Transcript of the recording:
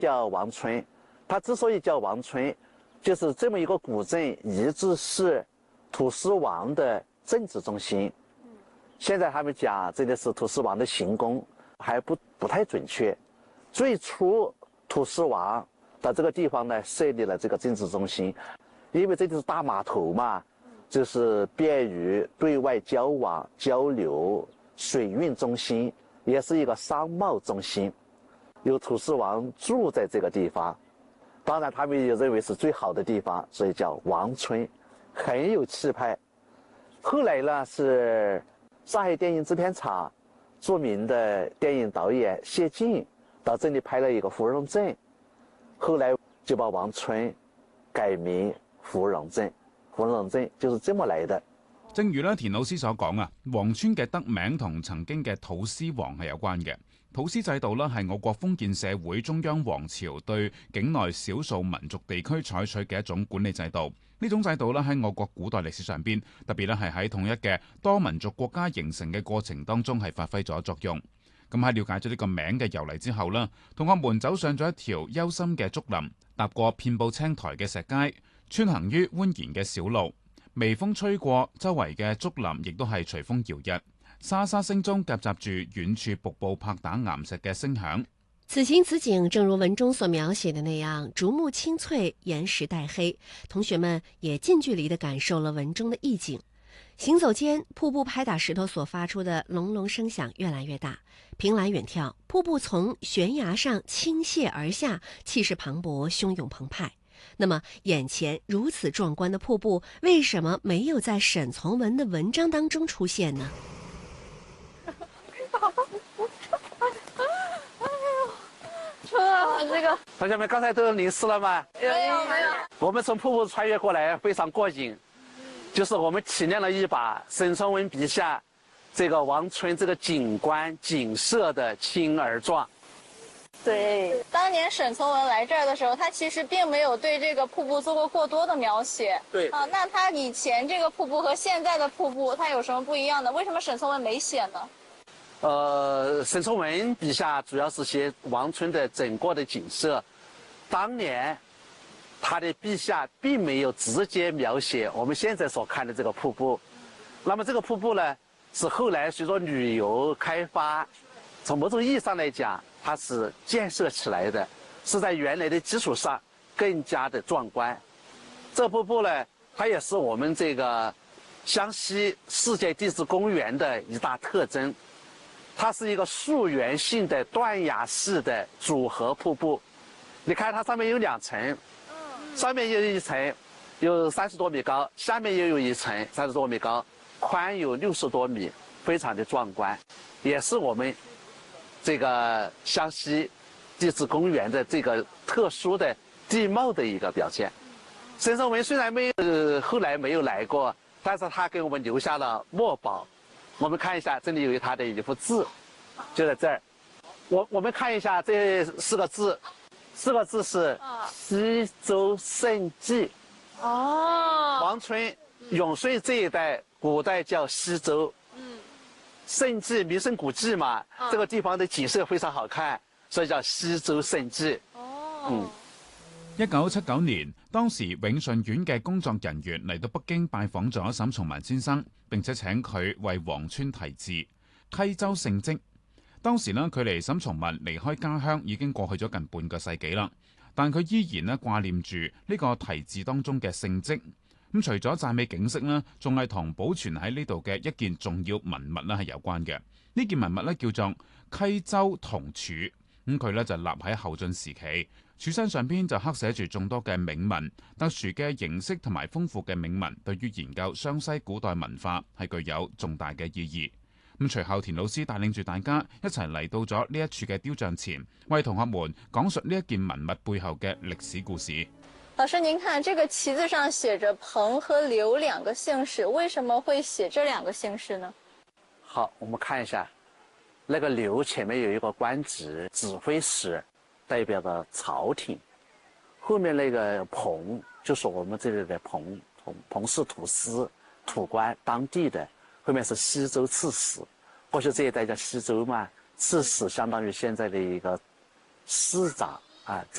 叫王村。它之所以叫王村，就是这么一个古镇一直是土司王的政治中心。现在他们讲这里是土司王的行宫，还不太准确。最初土司王到这个地方呢，设立了这个政治中心，因为这里是大码头嘛，就是便于对外交往交流，水运中心，也是一个商贸中心。有土司王住在这个地方，当然他们也认为是最好的地方，所以叫王村，很有气派。后来呢，是上海电影制片厂著名的电影导演谢晋到这里拍了一个《芙蓉镇》，后来就把王村改名芙蓉鎮。芙蓉鎮就是這麼嚟的。 正如咧田老師所講啊，王村嘅得名同曾經嘅土司王係有關嘅。土司制度咧係我國封建社會中央皇朝對境內少數民族地區採取嘅一種管理制度。呢種制度咧喺我國古代歷史上邊，特別咧係喺統一嘅多民族國家形成嘅過程當中係發揮咗作用。咁喺了解咗呢個名嘅由嚟之後咧，同學們走上咗一條幽深嘅竹林，踏過遍佈青苔嘅石階，穿行於蜿蜒嘅小路。微風吹過，周圍嘅竹林亦都係隨風搖曳，沙沙聲中夾雜住遠處瀑布拍打岩石嘅聲響。 此情此景，正如文中所描寫的那樣，竹木青翠，岩石帶黑。同學們也近距離地感受了文中的意境。行走間，瀑布拍打石頭所發出的隆隆聲響越來越大，憑欄遠眺，瀑布從懸崖上傾瀉而下，氣勢磅礴，洶湧澎湃。那麼眼前如此壯觀的瀑布，為什麼沒有在沈從文的文章當中出現呢？ 这个同學們剛才都淋濕了嗎？ 沒有。 我們從瀑布穿越過來，非常過癮。就是我們體驗了一把沈從文筆下這個王村這個景觀景色的輕而壯。 對，當年沈從文來這兒的時候，他其實並沒有對這個瀑布做過過多的描寫。 對啊，那他以前這個瀑布和現在的瀑布，它有什麼不一樣的？為什麼沈從文沒寫呢？ 沈從文筆下主要是寫王村的整個的景色，當年他的筆下並沒有直接描寫我們現在所看的這個瀑布。那麼這個瀑布呢，是後來隨着旅遊開發，從某種意義上來講，它是建設起來的，是在原來的基礎上更加的壯觀。這瀑布呢，它也是我們這個湘西世界地質公園的一大特徵。它是一個溯源性的斷崖式的組合瀑布。你看它上面有兩層，上面有一層有30多米高，下面又有一層30多米高，寬有60多米，非常的壯觀，也是我們這個湘西地質公園的這個特殊的地貌的一個表現。沈從文雖然後來沒有來過，但是他給我們留下了墨寶。我們看一下，這裡有他的一幅字，就在這兒。我們看一下這4個字，4個字是西周勝記。 哦， 王村永順這一帶古代叫西周。勝記名勝古蹟嘛，這個地方的景色非常好看，所以叫西周勝記。 1979年，當時永順縣嘅工作人員嚟到北京拜訪咗沈從文先生，並且請佢為王村題字溪州勝跡。當時呢，距離沈從文離開家鄉已經過去咗近半個世紀啦，但佢依然呢掛念住呢個題字當中嘅勝跡。咁除咗讚美景色呢，仲係同保存喺呢度嘅一件重要文物呢係有關嘅。呢件文物呢叫做溪州銅柱，咁佢呢就立喺後晉時期。柱身上邊就刻寫住眾多嘅銘文，特殊嘅形式同埋豐富嘅銘文，對於研究湘西古代文化係具有重大嘅意義。咁隨後田老師帶領住大家一齊嚟到咗呢一處嘅雕像前，為同學們講述呢一件文物背後嘅歷史故事。 老師，您看這個旗子上寫着彭和劉兩個姓氏，為什麼會寫這兩個姓氏呢？ 好，我們看一下，那個劉前面有一個官職，指揮使，代表着朝廷。後面那個彭就是我們這裡的彭氏土司土官，當地的。後面是西周刺史，過去這一帶叫西周嘛，刺史相當於現在的一個司長， 啊。